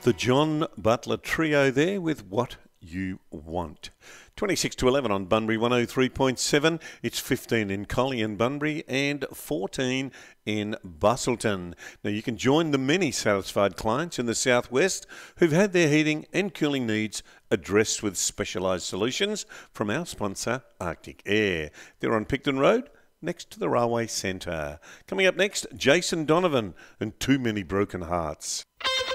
The John Butler Trio there with What You Want. 26 to 11 on Bunbury 103.7. It's 15 in Collie and Bunbury and 14 in Busselton. Now you can join the many satisfied clients in the southwest who've had their heating and cooling needs addressed with specialised solutions from our sponsor Arctic Air. They're on Picton Road, next to the Railway Centre. Coming up next, Jason Donovan and Too Many Broken Hearts.